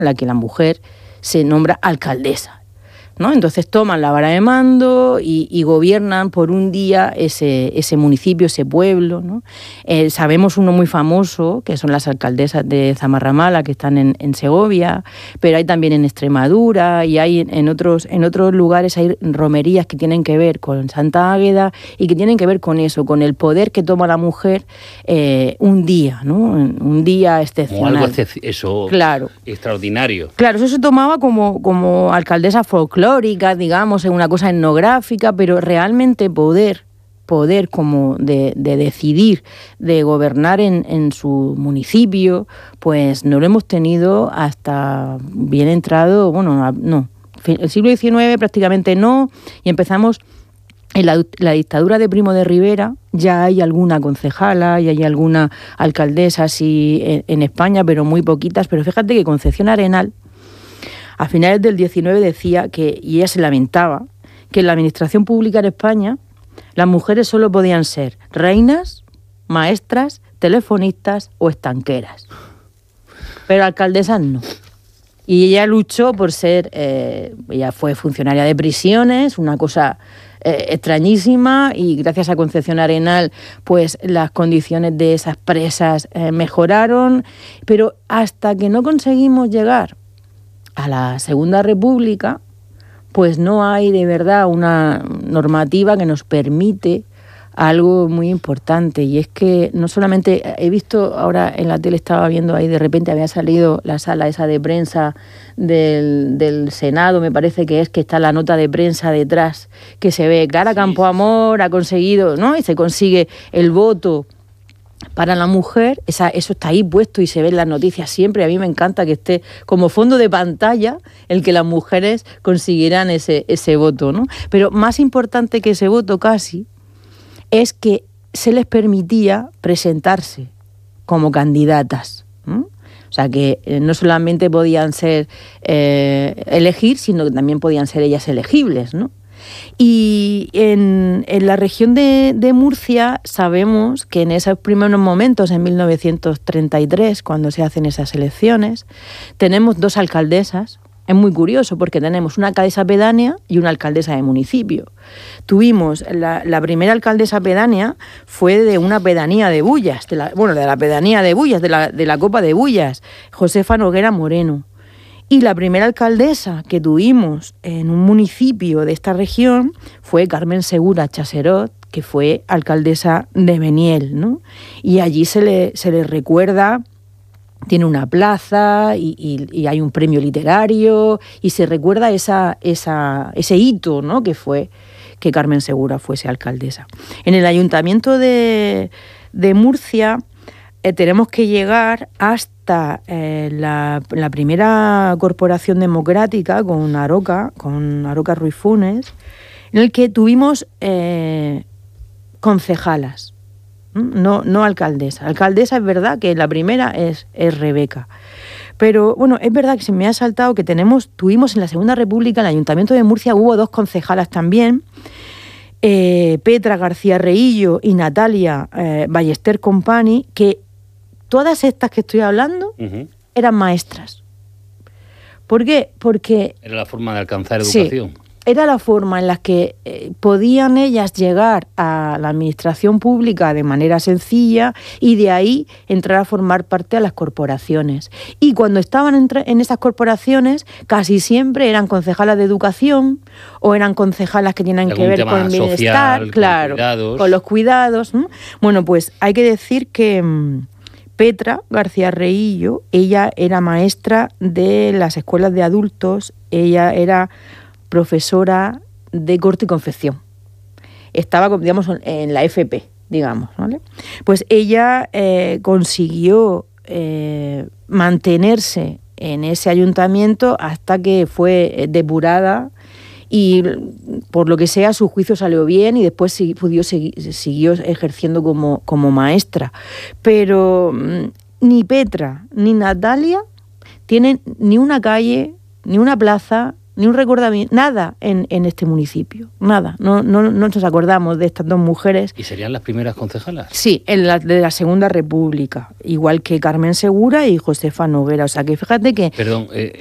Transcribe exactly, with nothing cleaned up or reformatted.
en la que la mujer se nombra alcaldesa, ¿no? Entonces toman la vara de mando y, y gobiernan por un día ese, ese municipio, ese pueblo, ¿no? Eh, sabemos uno muy famoso, que son las alcaldesas de Zamarramala, que están en, en Segovia, pero hay también en Extremadura y hay en otros, en otros lugares hay romerías que tienen que ver con Santa Águeda y que tienen que ver con eso, con el poder que toma la mujer eh, un día, ¿no? Un día excepcional. Como algo excep- eso claro. extraordinario. Claro, eso se tomaba como, como alcaldesa folclórica, digamos, en una cosa etnográfica, pero realmente poder, poder como de, de decidir, de gobernar en, en su municipio, pues no lo hemos tenido hasta bien entrado, bueno, no, el siglo diecinueve prácticamente no, y empezamos en la, la dictadura de Primo de Rivera. Ya hay alguna concejala y hay alguna alcaldesa así en, en España, pero muy poquitas, pero fíjate que Concepción Arenal a finales del diecinueve decía que, y ella se lamentaba, que en la administración pública en España las mujeres solo podían ser reinas, maestras, telefonistas o estanqueras. Pero alcaldesas no. Y ella luchó por ser, eh, ella fue funcionaria de prisiones, una cosa eh, extrañísima, y gracias a Concepción Arenal, pues las condiciones de esas presas eh, mejoraron, pero hasta que no conseguimos llegar a la Segunda República, pues no hay de verdad una normativa que nos permite algo muy importante, y es que no solamente, he visto ahora en la tele, estaba viendo ahí, de repente había salido la sala esa de prensa del, del Senado, me parece que es, que está la nota de prensa detrás, que se ve, Clara Campoamor ha conseguido, ¿no? Y se consigue el voto para la mujer, esa, eso está ahí puesto y se ve en las noticias siempre. A mí me encanta que esté como fondo de pantalla el que las mujeres consiguieran ese, ese voto, ¿no? Pero más importante que ese voto casi es que se les permitía presentarse como candidatas, ¿no? O sea, que eh, no solamente podían ser eh, elegir, sino que también podían ser ellas elegibles, ¿no? Y en, en la región de, de Murcia sabemos que en esos primeros momentos, en mil novecientos treinta y tres, cuando se hacen esas elecciones, tenemos dos alcaldesas. Es muy curioso porque tenemos una alcaldesa pedánea y una alcaldesa de municipio. Tuvimos, la, la primera alcaldesa pedánea fue de una pedanía de Bullas, de la, bueno, de la pedanía de Bullas, de la, de la Copa de Bullas, Josefa Noguera Moreno. Y la primera alcaldesa que tuvimos en un municipio de esta región fue Carmen Segura Chaserot, que fue alcaldesa de Beniel, ¿no? Y allí se le, se le recuerda, tiene una plaza y, y, y hay un premio literario, y se recuerda esa, esa, ese hito, ¿no?, que fue que Carmen Segura fuese alcaldesa. En el Ayuntamiento de, de Murcia eh, tenemos que llegar hasta eh, la, la primera corporación democrática con Aroca, con Aroca Ruiz Funes, en el que tuvimos eh, concejalas, no, no alcaldesa. Alcaldesa es verdad que la primera es, es Rebeca. Pero bueno, es verdad que se me ha saltado que tenemos, tuvimos en la Segunda República, en el Ayuntamiento de Murcia, hubo dos concejalas también, eh, Petra García Reillo y Natalia eh, Ballester Company, que todas estas que estoy hablando uh-huh. eran maestras. ¿Por qué? Porque... Era la forma de alcanzar educación. Sí, era la forma en la que eh, podían ellas llegar a la administración pública de manera sencilla y de ahí entrar a formar parte de las corporaciones. Y cuando estaban entre, en esas corporaciones, casi siempre eran concejalas de educación o eran concejalas que tienen que ver con el bienestar, social, claro, con, con los cuidados. ¿no? Bueno, pues hay que decir que mmm, Petra García Reillo, ella era maestra de las escuelas de adultos, ella era profesora de corte y confección. Estaba, digamos, en la F P, digamos, ¿vale? Pues ella eh, consiguió eh, mantenerse en ese ayuntamiento hasta que fue depurada y, por lo que sea, su juicio salió bien y después sí, pudió, segui- siguió ejerciendo como, como maestra. Pero mmm, ni Petra ni Natalia tienen ni una calle, ni una plaza, ni un recordamiento, nada en, en este municipio, nada. No, no, no nos acordamos de estas dos mujeres. ¿Y serían las primeras concejalas? Sí, en la, de la Segunda República, igual que Carmen Segura y Josefa Noguera. O sea que fíjate que... Perdón, eh,